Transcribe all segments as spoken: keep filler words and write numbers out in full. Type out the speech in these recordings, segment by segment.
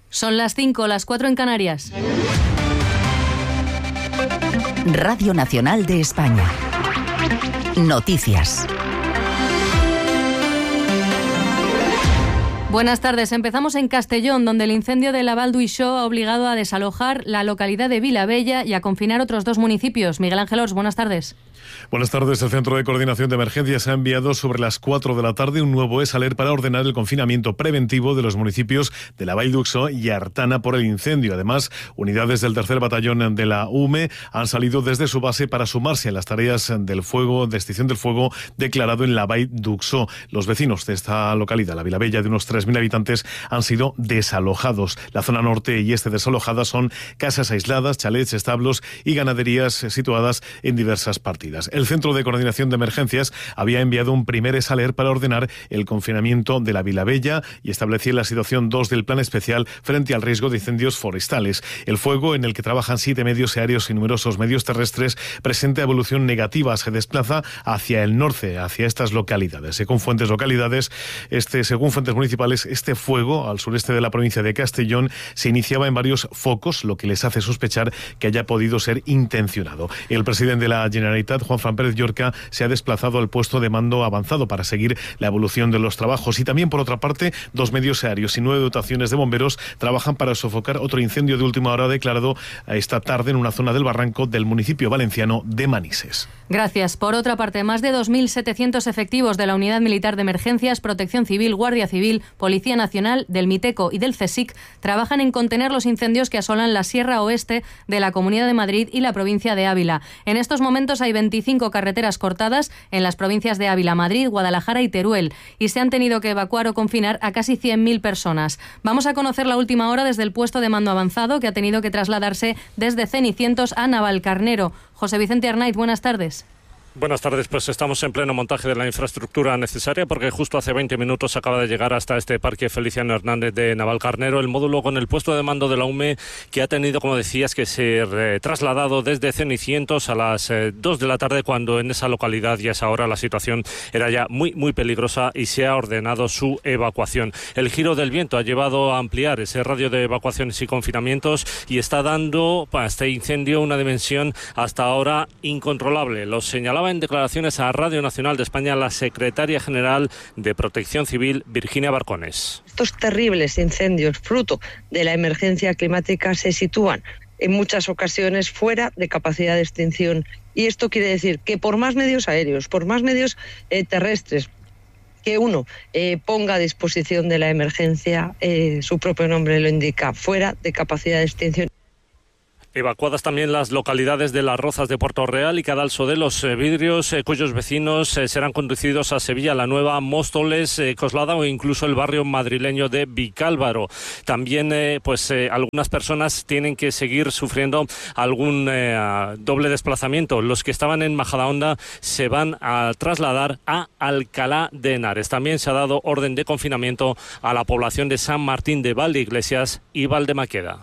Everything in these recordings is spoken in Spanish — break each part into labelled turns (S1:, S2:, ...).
S1: Son las cinco, las cuatro en Canarias.
S2: Radio Nacional de España. Noticias.
S1: Buenas tardes. Empezamos en Castellón, donde el incendio de la Vall d'Uixó ha obligado a desalojar la localidad de Vilabella y a confinar otros dos municipios. Miguel Ángel Ors, buenas tardes.
S3: Buenas tardes. El Centro de Coordinación de Emergencias ha enviado sobre las cuatro de la tarde un nuevo ESALER para ordenar el confinamiento preventivo de los municipios de la Vall d'Uixó y Artana por el incendio. Además, unidades del tercer batallón de la U M E han salido desde su base para sumarse a las tareas del fuego, de extinción del fuego declarado en la Vall d'Uixó. Los vecinos de esta localidad, la Vilabella, de unos tres mil habitantes, han sido desalojados. La zona norte y este desalojada son casas aisladas, chalets, establos y ganaderías situadas en diversas partidas. El Centro de Coordinación de Emergencias había enviado un primer ESALER para ordenar el confinamiento de la Vilabella y establecía la situación dos del plan especial frente al riesgo de incendios forestales. El fuego, en el que trabajan siete medios aéreos y numerosos medios terrestres, presenta evolución negativa. Se desplaza hacia el norte, hacia estas localidades. Según fuentes localidades, este, según fuentes municipales, este fuego al sureste de la provincia de Castellón se iniciaba en varios focos, lo que les hace sospechar que haya podido ser intencionado. El presidente de la Generalitat, Juan Fran Pérez Llorca, se ha desplazado al puesto de mando avanzado para seguir la evolución de los trabajos. Y también, por otra parte, dos medios aéreos y nueve dotaciones de bomberos trabajan para sofocar otro incendio de última hora declarado esta tarde en una zona del barranco del municipio valenciano de Manises.
S1: Gracias. Por otra parte, más de dos mil setecientos efectivos de la Unidad Militar de Emergencias, Protección Civil, Guardia Civil, Policía Nacional, del MITECO y del CSIC trabajan en contener los incendios que asolan la Sierra Oeste de la Comunidad de Madrid y la provincia de Ávila. En estos momentos hay veinticinco carreteras cortadas en las provincias de Ávila, Madrid, Guadalajara y Teruel, y se han tenido que evacuar o confinar a casi cien mil personas. Vamos a conocer la última hora desde el puesto de mando avanzado, que ha tenido que trasladarse desde Cenicientos a Navalcarnero. José Vicente Arnaiz, buenas tardes.
S4: Buenas tardes, pues estamos en pleno montaje de la infraestructura necesaria porque justo hace veinte minutos acaba de llegar hasta este parque Feliciano Hernández de Navalcarnero el módulo con el puesto de mando de la U M E, que ha tenido, como decías, que ser eh, trasladado desde Cenicientos a las eh, dos de la tarde, cuando en esa localidad y a esa hora la situación era ya muy muy peligrosa y se ha ordenado su evacuación. El giro del viento ha llevado a ampliar ese radio de evacuaciones y confinamientos y está dando a este incendio una dimensión hasta ahora incontrolable. Los señalaba en declaraciones a Radio Nacional de España la secretaria general de Protección Civil, Virginia Barcones.
S5: Estos terribles incendios, fruto de la emergencia climática, se sitúan en muchas ocasiones fuera de capacidad de extinción. Y esto quiere decir que por más medios aéreos, por más medios eh, terrestres, que uno eh, ponga a disposición de la emergencia, eh, su propio nombre lo indica, fuera de capacidad de extinción.
S4: Evacuadas también las localidades de Las Rozas de Puerto Real y Cadalso de los Vidrios, eh, cuyos vecinos eh, serán conducidos a Sevilla, La Nueva, Móstoles, eh, Coslada o incluso el barrio madrileño de Vicálvaro. También eh, pues eh, algunas personas tienen que seguir sufriendo algún eh, doble desplazamiento. Los que estaban en Majadahonda se van a trasladar a Alcalá de Henares. También se ha dado orden de confinamiento a la población de San Martín de Valdeiglesias y Valdemaqueda.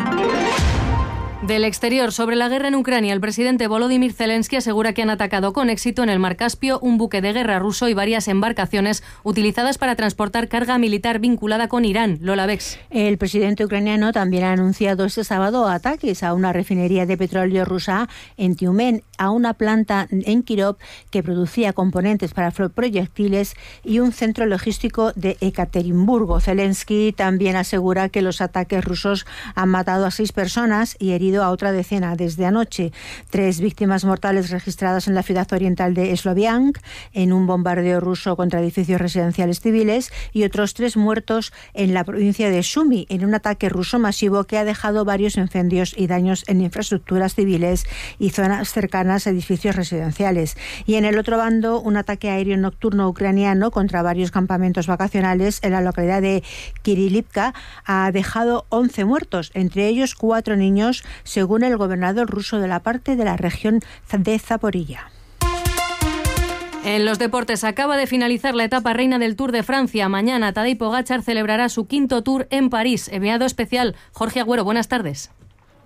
S1: Del exterior, sobre la guerra en Ucrania, el presidente Volodymyr Zelensky asegura que han atacado con éxito en el mar Caspio un buque de guerra ruso y varias embarcaciones utilizadas para transportar carga militar vinculada con Irán. Lola Bex.
S6: El presidente ucraniano también ha anunciado este sábado ataques a una refinería de petróleo rusa en Tiumen, a una planta en Kirov que producía componentes para proyectiles y un centro logístico de Ekaterimburgo. Zelensky también asegura que los ataques rusos han matado a seis personas y herido a otra decena desde anoche. Tres víctimas mortales registradas en la ciudad oriental de Sloviansk en un bombardeo ruso contra edificios residenciales civiles y otros tres muertos en la provincia de Sumy en un ataque ruso masivo que ha dejado varios incendios y daños en infraestructuras civiles y zonas cercanas a edificios residenciales. Y en el otro bando, un ataque aéreo nocturno ucraniano contra varios campamentos vacacionales en la localidad de Kirilivka ha dejado once muertos, entre ellos cuatro niños, según el gobernador ruso de la parte de la región de Zaporilla.
S1: En los deportes, acaba de finalizar la etapa reina del Tour de Francia. Mañana Tadej Pogačar celebrará su quinto Tour en París. Enviado especial Jorge Agüero, buenas tardes.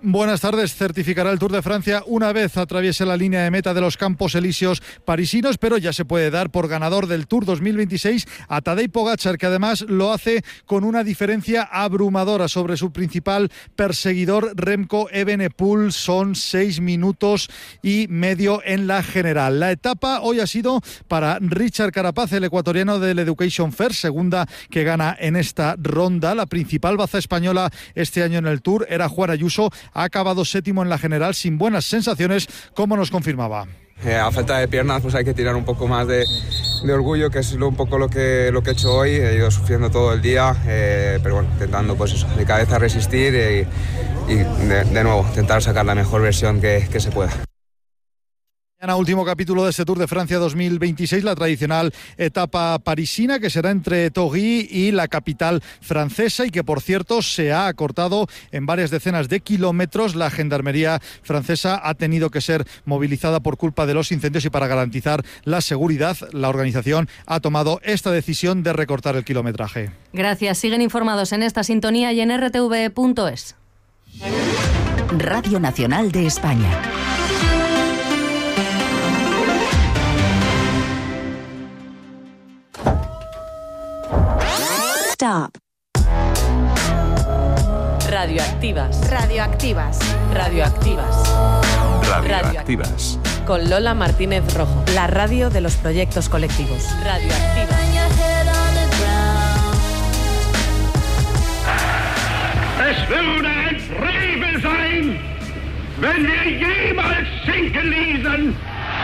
S7: Buenas tardes. Certificará el Tour de Francia una vez atraviese la línea de meta de los Campos Elíseos parisinos, pero ya se puede dar por ganador del Tour dos mil veintiséis a Tadej Pogačar, que además lo hace con una diferencia abrumadora sobre su principal perseguidor Remco Evenepoel. Son seis minutos y medio en la general. La etapa hoy ha sido para Richard Carapaz, el ecuatoriano del Education First, segunda que gana en esta ronda. La principal baza española este año en el Tour era Juan Ayuso. Ha acabado séptimo en la general sin buenas sensaciones, como nos confirmaba.
S8: Eh, a falta de piernas pues hay que tirar un poco más de, de orgullo, que es lo, un poco lo que, lo que he hecho hoy. He ido sufriendo todo el día, eh, pero bueno, intentando pues eso, de cabeza resistir y, y de, de nuevo intentar sacar la mejor versión que, que se pueda.
S7: Mañana último capítulo de este Tour de Francia dos mil veintiséis, la tradicional etapa parisina que será entre Torry y la capital francesa y que por cierto se ha acortado en varias decenas de kilómetros. La gendarmería francesa ha tenido que ser movilizada por culpa de los incendios y para garantizar la seguridad la organización ha tomado esta decisión de recortar el kilometraje.
S1: Gracias. Siguen informados en esta sintonía y en r t v punto es.
S2: Radio Nacional de España.
S9: Stop.
S10: Radioactivas.
S9: Radioactivas.
S10: Radioactivas.
S11: Radioactivas.
S10: Con Lola Martínez Rojo. La radio de los proyectos colectivos. Radioactivas.
S12: Es würde ein Frevel sein, wenn wir jemals sinken ließen.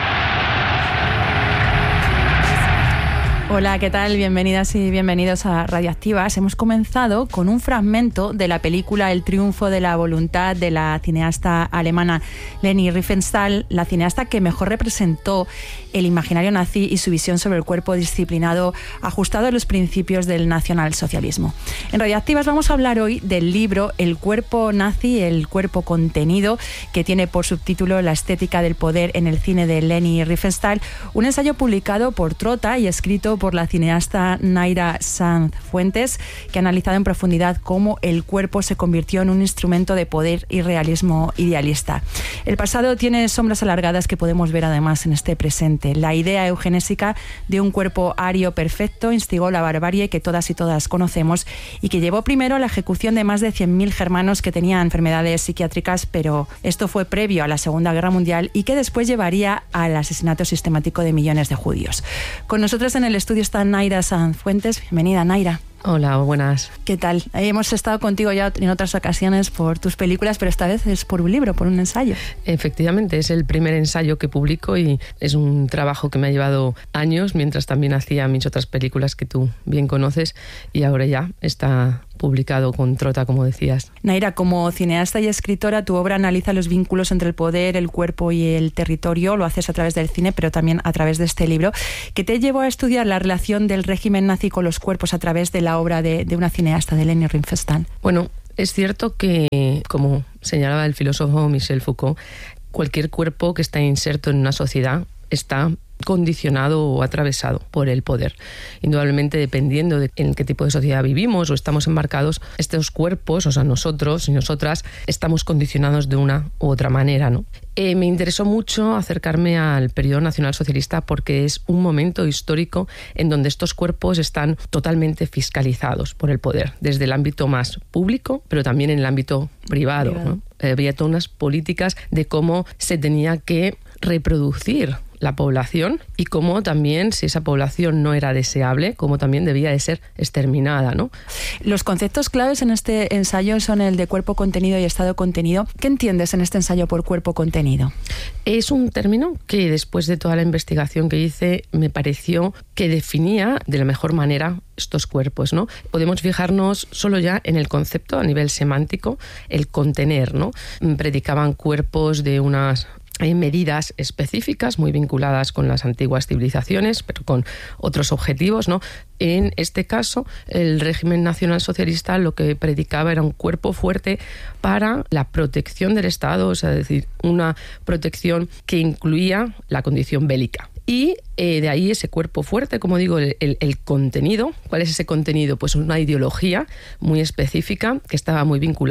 S13: Hola, ¿qué tal? Bienvenidas y bienvenidos a Radioactivas. Hemos comenzado con un fragmento de la película El triunfo de la voluntad de la cineasta alemana Leni Riefenstahl, la cineasta que mejor representó el imaginario nazi y su visión sobre el cuerpo disciplinado ajustado a los principios del nacionalsocialismo. En Radioactivas vamos a hablar hoy del libro El cuerpo nazi, el cuerpo contenido, que tiene por subtítulo La estética del poder en el cine de Leni Riefenstahl, un ensayo publicado por Trota y escrito por la cineasta Naira Sanz Fuentes, que ha analizado en profundidad cómo el cuerpo se convirtió en un instrumento de poder y realismo idealista. El pasado tiene sombras alargadas que podemos ver además en este presente. La idea eugenésica de un cuerpo ario perfecto instigó la barbarie que todas y todas conocemos y que llevó primero a la ejecución de más de cien mil germanos que tenían enfermedades psiquiátricas, pero esto fue previo a la Segunda Guerra Mundial y que después llevaría al asesinato sistemático de millones de judíos. Con nosotros en el estudio está Naira Sanz Fuentes. Bienvenida, Naira.
S14: Hola, buenas.
S13: ¿Qué tal? Hemos estado contigo ya en otras ocasiones por tus películas, pero esta vez es por un libro, por un ensayo.
S14: Efectivamente, es el primer ensayo que publico y es un trabajo que me ha llevado años, mientras también hacía mis otras películas que tú bien conoces, y ahora ya está publicado con Trota, como decías.
S13: Naira, como cineasta y escritora, tu obra analiza los vínculos entre el poder, el cuerpo y el territorio. Lo haces a través del cine, pero también a través de este libro, que te llevó a estudiar la relación del régimen nazi con los cuerpos a través de la obra de, de una cineasta, de Leni Riefenstahl.
S14: Bueno, es cierto que, como señalaba el filósofo Michel Foucault, cualquier cuerpo que está inserto en una sociedad está condicionado o atravesado por el poder. Indudablemente, dependiendo de en qué tipo de sociedad vivimos o estamos embarcados, estos cuerpos, o sea, nosotros y nosotras, estamos condicionados de una u otra manera, ¿no? Eh, me interesó mucho acercarme al periodo nacionalsocialista porque es un momento histórico en donde estos cuerpos están totalmente fiscalizados por el poder, desde el ámbito más público, pero también en el ámbito privado, ¿no? Eh, había todas unas políticas de cómo se tenía que reproducir la población y cómo también, si esa población no era deseable, cómo también debía de ser exterminada, ¿no?
S13: Los conceptos claves en este ensayo son el de cuerpo contenido y estado contenido. ¿Qué entiendes en este ensayo por cuerpo contenido?
S14: Es un término que después de toda la investigación que hice me pareció que definía de la mejor manera estos cuerpos, ¿no? Podemos fijarnos solo ya en el concepto a nivel semántico, el contener, ¿no? Predicaban cuerpos de unas Hay medidas específicas muy vinculadas con las antiguas civilizaciones, pero con otros objetivos, ¿no? En este caso, el régimen nacionalsocialista lo que predicaba era un cuerpo fuerte para la protección del Estado, o sea, es decir, una protección que incluía la condición bélica. Y eh, de ahí ese cuerpo fuerte, como digo, el, el, el contenido. ¿Cuál es ese contenido? Pues una ideología muy específica que estaba muy vinculada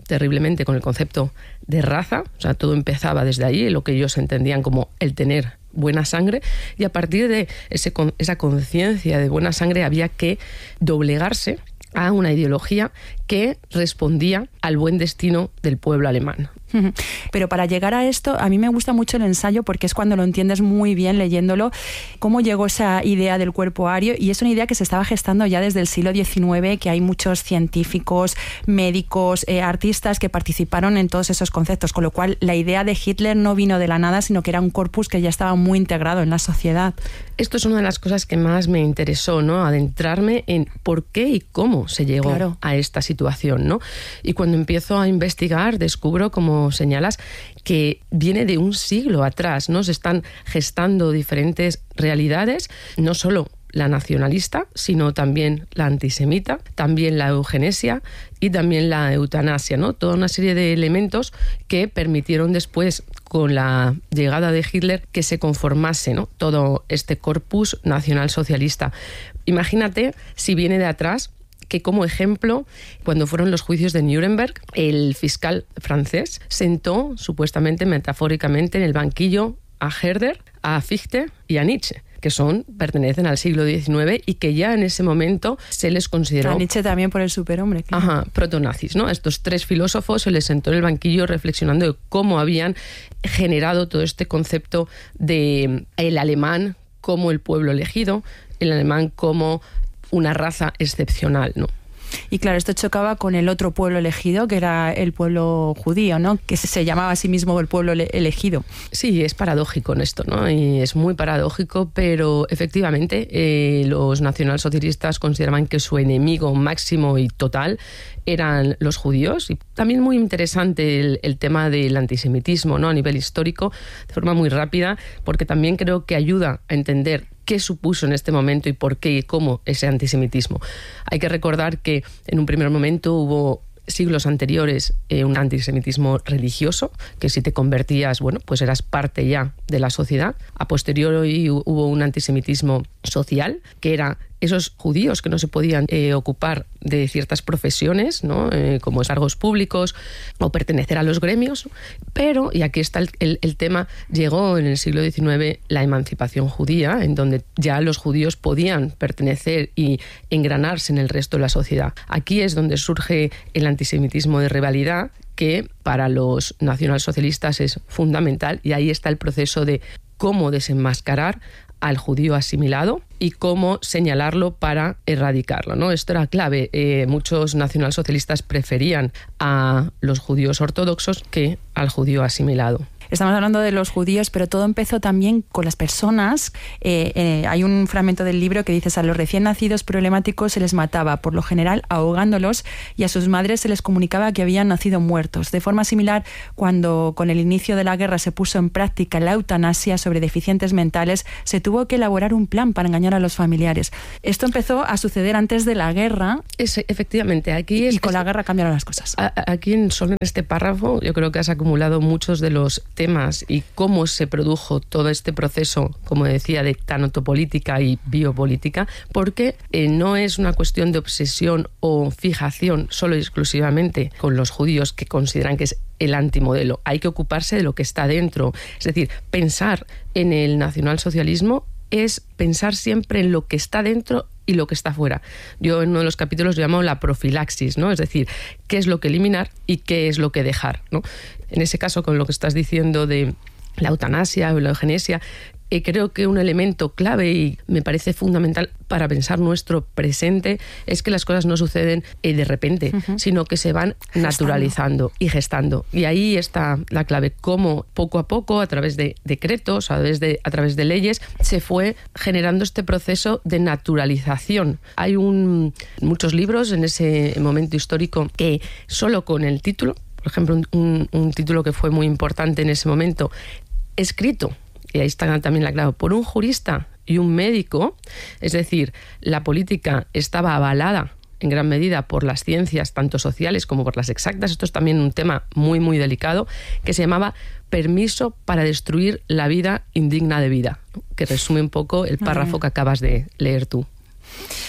S14: terriblemente con el concepto de raza, o sea, todo empezaba desde ahí, lo que ellos entendían como el tener buena sangre, y a partir de ese, esa conciencia de buena sangre había que doblegarse a una ideología que respondía al buen destino del pueblo alemán.
S13: Pero para llegar a esto, a mí me gusta mucho el ensayo porque es cuando lo entiendes muy bien leyéndolo, cómo llegó esa idea del cuerpo ario, y es una idea que se estaba gestando ya desde el siglo diecinueve, que hay muchos científicos, médicos, eh, artistas que participaron en todos esos conceptos, con lo cual la idea de Hitler no vino de la nada, sino que era un corpus que ya estaba muy integrado en la sociedad.
S14: Esto es una de las cosas que más me interesó, ¿no? Adentrarme en por qué y cómo se llegó claro. a esta situación, ¿no? Y cuando empiezo a investigar, descubro, como señalas, que viene de un siglo atrás, ¿no? Se están gestando diferentes realidades, no solo la nacionalista, sino también la antisemita, también la eugenesia y también la eutanasia, ¿no? Toda una serie de elementos que permitieron después, con la llegada de Hitler, que se conformase, ¿no? todo este corpus nacionalsocialista. Imagínate si viene de atrás, que como ejemplo, cuando fueron los juicios de Nuremberg, el fiscal francés sentó, supuestamente, metafóricamente, en el banquillo a Herder, a Fichte y a Nietzsche, que son, pertenecen al siglo diecinueve y que ya en ese momento se les consideró...
S13: A Nietzsche también por el superhombre. Claro.
S14: Ajá, protonazis, ¿no? A estos tres filósofos se les sentó en el banquillo reflexionando de cómo habían generado todo este concepto de el alemán como el pueblo elegido, el alemán como una raza excepcional, ¿no?
S13: Y claro, esto chocaba con el otro pueblo elegido, que era el pueblo judío, ¿no? Que se llamaba a sí mismo el pueblo elegido.
S14: Sí, es paradójico en esto, ¿no? Y es muy paradójico, pero efectivamente eh, los nacionalsocialistas consideraban que su enemigo máximo y total eran los judíos. Y también muy interesante el, el tema del antisemitismo, ¿no? A nivel histórico, de forma muy rápida, porque también creo que ayuda a entender qué supuso en este momento y por qué y cómo ese antisemitismo. Hay que recordar que en un primer momento hubo siglos anteriores eh, un antisemitismo religioso, que si te convertías, bueno, pues eras parte ya de la sociedad. A posteriori hubo un antisemitismo social, que era esos judíos que no se podían eh, ocupar de ciertas profesiones, ¿no? eh, como cargos públicos o pertenecer a los gremios, pero, y aquí está el, el, el tema, llegó en el siglo diecinueve la emancipación judía, en donde ya los judíos podían pertenecer y engranarse en el resto de la sociedad. Aquí es donde surge el antisemitismo de rivalidad, que para los nacionalsocialistas es fundamental, y ahí está el proceso de cómo desenmascarar al judío asimilado y cómo señalarlo para erradicarlo, ¿no? Esto era clave. Eh, muchos nacionalsocialistas preferían a los judíos ortodoxos que al judío asimilado.
S13: Estamos hablando de los judíos, pero todo empezó también con las personas. Eh, eh, hay un fragmento del libro que dice: a los recién nacidos problemáticos se les mataba, por lo general ahogándolos, y a sus madres se les comunicaba que habían nacido muertos. De forma similar, cuando con el inicio de la guerra se puso en práctica la eutanasia sobre deficientes mentales, se tuvo que elaborar un plan para engañar a los familiares. Esto empezó a suceder antes de la guerra.
S14: Es, efectivamente, aquí es,
S13: y con
S14: es,
S13: la guerra cambiaron las cosas.
S14: A, aquí, en, solo en este párrafo, yo creo que has acumulado muchos de los temas y cómo se produjo todo este proceso, como decía, de tanatopolítica y biopolítica, porque eh, no es una cuestión de obsesión o fijación solo y exclusivamente con los judíos, que consideran que es el antimodelo. Hay que ocuparse de lo que está dentro. Es decir, pensar en el nacionalsocialismo es pensar siempre en lo que está dentro y lo que está fuera. Yo en uno de los capítulos lo llamo la profilaxis, ¿no? Es decir, qué es lo que eliminar y qué es lo que dejar, ¿no? En ese caso, con lo que estás diciendo de la eutanasia o la eugenesia, eh, creo que un elemento clave y me parece fundamental para pensar nuestro presente es que las cosas no suceden eh, de repente, uh-huh. sino que se van gestando. naturalizando y gestando. Y ahí está la clave, cómo poco a poco, a través de decretos, a través de, a través de leyes, se fue generando este proceso de naturalización. Hay un, muchos libros en ese momento histórico que solo con el título, por ejemplo, un, un, un título que fue muy importante en ese momento, escrito, y ahí está también la clave, por un jurista y un médico, es decir, la política estaba avalada en gran medida por las ciencias, tanto sociales como por las exactas. Esto es también un tema muy, muy delicado, que se llamaba Permiso para destruir la vida indigna de vida, que resume un poco el párrafo que acabas de leer tú.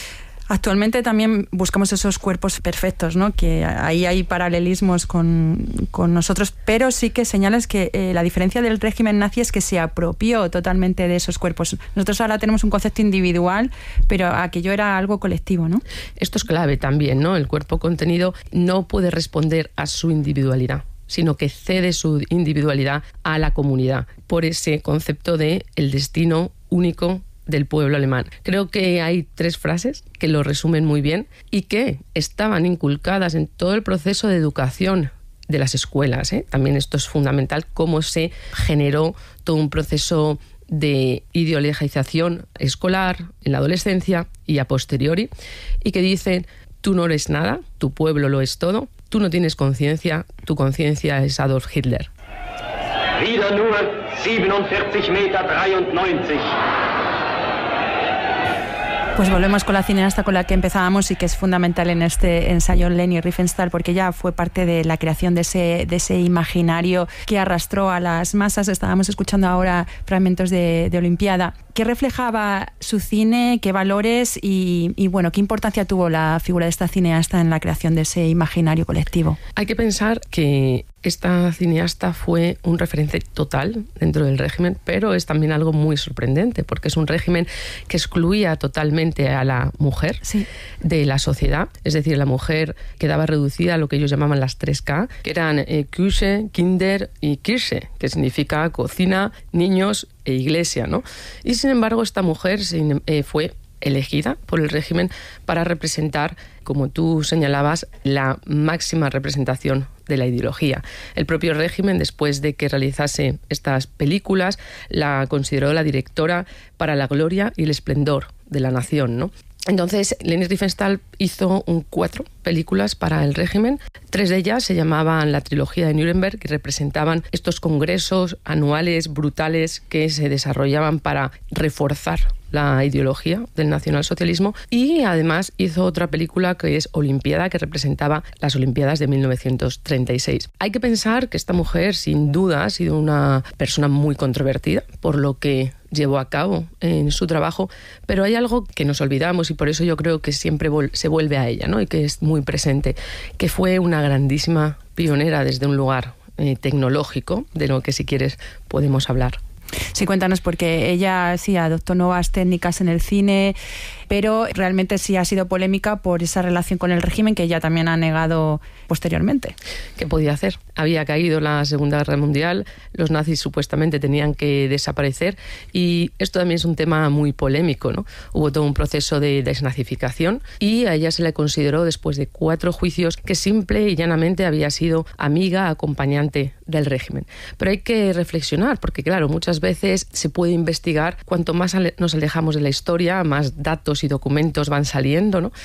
S13: Actualmente también buscamos esos cuerpos perfectos, ¿no? Que ahí hay paralelismos con, con nosotros, pero sí que señalas que eh, la diferencia del régimen nazi es que se apropió totalmente de esos cuerpos. Nosotros ahora tenemos un concepto individual, pero aquello era algo colectivo, ¿no?
S14: Esto es clave también, ¿no? El cuerpo contenido no puede responder a su individualidad, sino que cede su individualidad a la comunidad por ese concepto de el destino único del pueblo alemán. Creo que hay tres frases que lo resumen muy bien y que estaban inculcadas en todo el proceso de educación de las escuelas, ¿eh? También esto es fundamental, cómo se generó todo un proceso de ideologización escolar en la adolescencia y a posteriori, y que dicen: tú no eres nada, tu pueblo lo es todo, tú no tienes conciencia, tu conciencia es Adolf Hitler.
S12: Wieder nur siebenundvierzig Meter dreiundneunzig.
S13: Pues volvemos con la cineasta con la que empezábamos y que es fundamental en este ensayo, Leni Riefenstahl, porque ella fue parte de la creación de ese, de ese imaginario que arrastró a las masas. Estábamos escuchando ahora fragmentos de, de Olimpiada. ¿Qué reflejaba su cine? ¿Qué valores? Y, y bueno, ¿qué importancia tuvo la figura de esta cineasta en la creación de ese imaginario colectivo?
S14: Hay que pensar que esta cineasta fue un referente total dentro del régimen, pero es también algo muy sorprendente, porque es un régimen que excluía totalmente a la mujer sí. de la sociedad. Es decir, la mujer quedaba reducida a lo que ellos llamaban las tres K, que eran eh, Küche, Kinder y Kirche, que significa cocina, niños e iglesia, ¿no? Y sin embargo, esta mujer eh, fue elegida por el régimen para representar, como tú señalabas, la máxima representación de la ideología. El propio régimen, después de que realizase estas películas, la consideró la directora para la gloria y el esplendor de la nación, ¿no? Entonces, Leni Riefenstahl hizo un cuatro películas para el régimen. Tres de ellas se llamaban la trilogía de Nuremberg, que representaban estos congresos anuales brutales que se desarrollaban para reforzar la ideología del nacionalsocialismo, y además hizo otra película que es Olimpiada, que representaba las Olimpiadas de mil novecientos treinta y seis. Hay que pensar que esta mujer, sin duda, ha sido una persona muy controvertida por lo que llevó a cabo en su trabajo, pero hay algo que nos olvidamos y por eso yo creo que siempre se vuelve a ella, ¿no? Y que es muy presente, que fue una grandísima pionera desde un lugar eh, tecnológico, de lo que si quieres podemos hablar.
S13: Sí, cuéntanos, porque ella sí adoptó nuevas técnicas en el cine, pero realmente sí ha sido polémica por esa relación con el régimen que ella también ha negado posteriormente.
S14: ¿Qué podía hacer? Había caído la Segunda Guerra Mundial, los nazis supuestamente tenían que desaparecer y esto también es un tema muy polémico, ¿no? Hubo todo un proceso de desnazificación y a ella se le consideró, después de cuatro juicios, que simple y llanamente había sido amiga, acompañante del régimen. Pero hay que reflexionar, porque claro, muchas veces se puede investigar, cuanto más nos alejamos de la historia, más datos y documentos van saliendo, ¿no?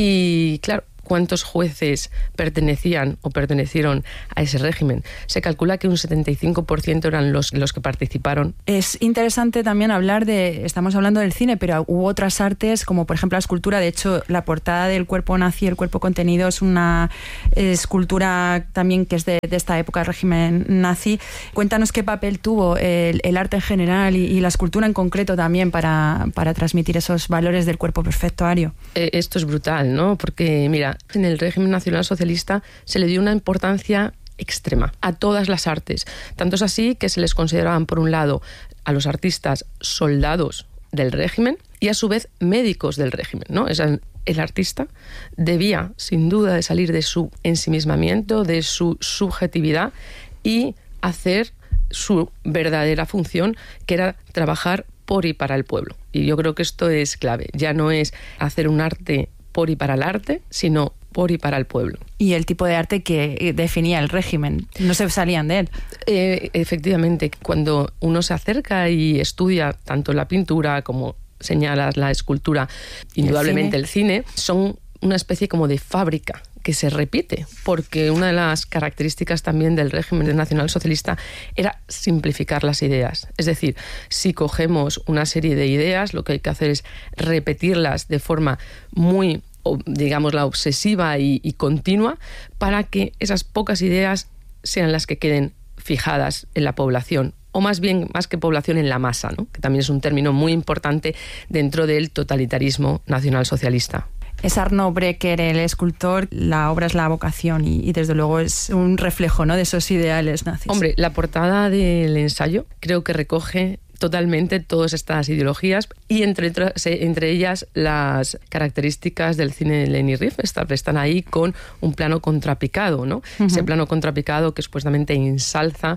S14: Y claro, ¿cuántos jueces pertenecían o pertenecieron a ese régimen? Se calcula que un setenta y cinco por ciento eran los, los que participaron.
S13: Es interesante también hablar de, estamos hablando del cine, pero hubo otras artes, como por ejemplo la escultura. De hecho, la portada del cuerpo nazi, el cuerpo contenido, es una escultura también que es de, de esta época del régimen nazi. Cuéntanos qué papel tuvo el, el arte en general y, y la escultura en concreto también para, para transmitir esos valores del cuerpo perfecto ario.
S14: Eh, esto es brutal, ¿no? Porque, mira, en el régimen nacionalsocialista se le dio una importancia extrema a todas las artes. Tanto es así que se les consideraban, por un lado, a los artistas soldados del régimen y a su vez médicos del régimen, ¿no? Es el, el artista debía, sin duda, de salir de su ensimismamiento, de su subjetividad y hacer su verdadera función, que era trabajar por y para el pueblo. Y yo creo que esto es clave. Ya no es hacer un arte por y para el arte, sino por y para el pueblo.
S13: Y el tipo de arte que definía el régimen, no se salían de él.
S14: Eh, efectivamente, cuando uno se acerca y estudia tanto la pintura como señalas la escultura, indudablemente el cine, el cine son una especie como de fábrica que se repite, porque una de las características también del régimen nacionalsocialista era simplificar las ideas. Es decir, si cogemos una serie de ideas, lo que hay que hacer es repetirlas de forma muy, digamos, la obsesiva y, y continua, para que esas pocas ideas sean las que queden fijadas en la población, o más bien, más que población, en la masa, ¿no? Que también es un término muy importante dentro del totalitarismo nacionalsocialista.
S13: Es Arno Breker, el escultor, la obra es la vocación y, y desde luego es un reflejo, ¿no?, de esos ideales nazis.
S14: Hombre, la portada del ensayo creo que recoge totalmente todas estas ideologías y entre, otras, entre ellas las características del cine de Leni Riefenstahl están ahí con un plano contrapicado, ¿no? Uh-huh. Ese plano contrapicado que supuestamente ensalza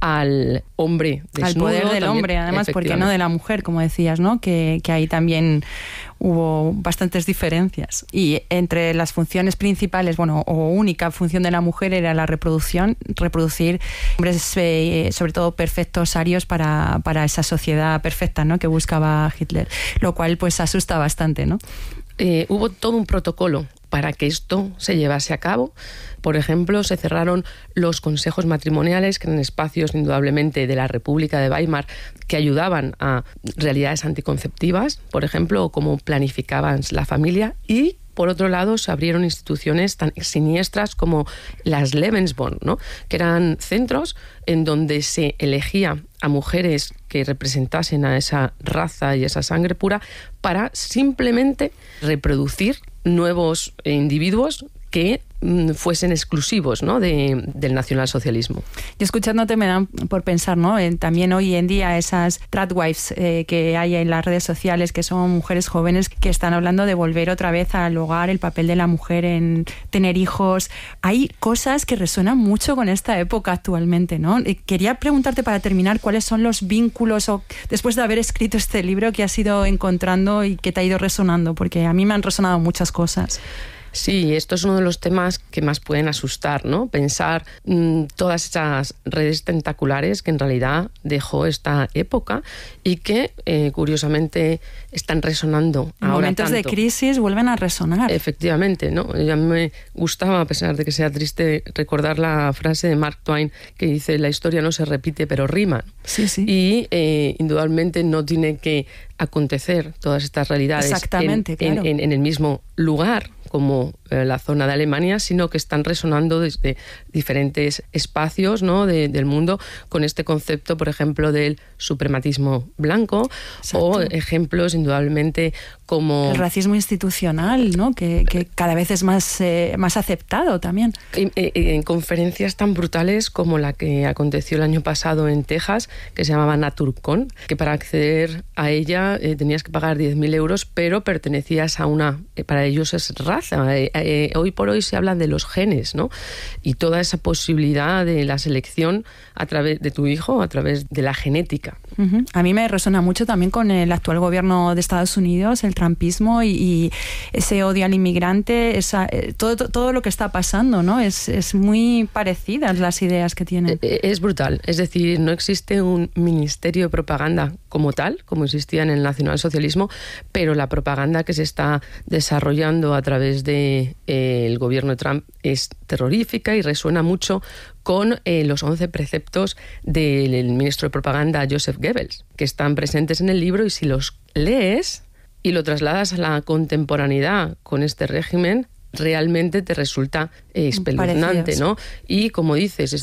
S14: al hombre desnudo.
S13: Al poder del
S14: también,
S13: hombre, además, porque no de la mujer, como decías, ¿no? Que, que ahí también hubo bastantes diferencias. Y entre las funciones principales, bueno, o única función de la mujer era la reproducción, reproducir hombres, eh, sobre todo perfectos, arios para, para esa sociedad perfecta, ¿no?, que buscaba Hitler, lo cual pues asusta bastante, ¿no?
S14: Eh, hubo todo un protocolo para que esto se llevase a cabo. Por ejemplo, se cerraron los consejos matrimoniales, que eran espacios indudablemente de la República de Weimar que ayudaban a realidades anticonceptivas, por ejemplo, o cómo planificaban la familia, y por otro lado, se abrieron instituciones tan siniestras como las Lebensborn, ¿no?, que eran centros en donde se elegía a mujeres que representasen a esa raza y esa sangre pura para simplemente reproducir nuevos individuos que fuesen exclusivos, ¿no?, de, del nacionalsocialismo.
S13: Y escuchándote me dan por pensar, ¿no?, en, también hoy en día esas tradwives eh, que hay en las redes sociales, que son mujeres jóvenes que están hablando de volver otra vez al hogar, el papel de la mujer en tener hijos. Hay cosas que resuenan mucho con esta época actualmente, ¿no? Eh, quería preguntarte para terminar cuáles son los vínculos, o después de haber escrito este libro, que has ido encontrando y que te ha ido resonando, porque a mí me han resonado muchas cosas.
S14: Sí, esto es uno de los temas que más pueden asustar, ¿no? Pensar mmm, todas esas redes tentaculares que en realidad dejó esta época y que, eh, curiosamente, están resonando
S13: en
S14: ahora
S13: momentos
S14: tanto.
S13: de crisis vuelven a resonar.
S14: Efectivamente, ¿no? Y a mí me gustaba, a pesar de que sea triste, recordar la frase de Mark Twain que dice: la historia no se repite, pero rima.
S13: Sí, sí.
S14: Y eh, indudablemente no tiene que acontecer todas estas realidades
S13: Exactamente,
S14: en,
S13: claro.
S14: en, en, en el mismo lugar, como eh, la zona de Alemania, sino que están resonando desde diferentes espacios, ¿no?, de, del mundo, con este concepto, por ejemplo, del suprematismo blanco. Exacto. O ejemplos, indudablemente, como
S13: el racismo institucional, ¿no?, que, que cada vez es más, eh, más aceptado también.
S14: En, en conferencias tan brutales como la que aconteció el año pasado en Texas, que se llamaba NaturCon, que para acceder a ella eh, tenías que pagar diez mil euros, pero pertenecías a una, eh, para ellos es raza. Eh, eh, hoy por hoy se habla de los genes, ¿no?, y toda esa posibilidad de la selección a través de tu hijo, a través de la genética.
S13: Uh-huh. A mí me resuena mucho también con el actual gobierno de Estados Unidos, el trumpismo y, y ese odio al inmigrante, esa, eh, todo, todo lo que está pasando, ¿no? Es, es muy parecidas las ideas que tienen.
S14: Es brutal, es decir, no existe un ministerio de propaganda como tal, como existía en el nacionalsocialismo, pero la propaganda que se está desarrollando a través del de, eh, gobierno de Trump es terrorífica y resuena mucho con eh, los once preceptos del ministro de propaganda Joseph Goebbels, que están presentes en el libro, y si los lees y lo trasladas a la contemporaneidad con este régimen, realmente te resulta eh, espeluznante, ¿no? Y como dices,